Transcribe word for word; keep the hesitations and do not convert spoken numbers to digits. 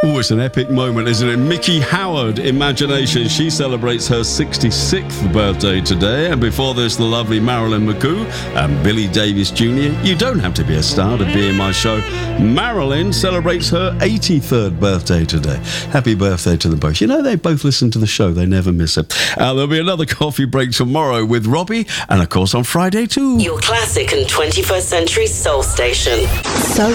Oh, it's an epic moment, isn't it? Mickey Howard, Imagination. She celebrates her sixty-sixth birthday today. And before this, the lovely Marilyn McCoo and Billy Davis Junior You don't have to be a star to be in my show. Marilyn celebrates her eighty-third birthday today. Happy birthday to them both. You know, they both listen to the show. They never miss it. Uh, there'll be another coffee break tomorrow with Robbie. And, of course, on Friday, too. Your classic and twenty-first century soul station. So